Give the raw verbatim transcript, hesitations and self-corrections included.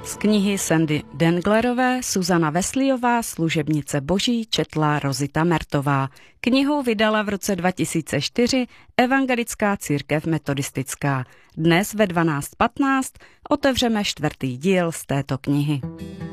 Z knihy Sandy Denglerové Suzana Wesleyová, Služebnice boží, četla Rozita Mertová. Knihu vydala v roce dva tisíce čtyři Evangelická církev metodistická. Dnes ve dvanáct patnáct otevřeme čtvrtý díl z této knihy.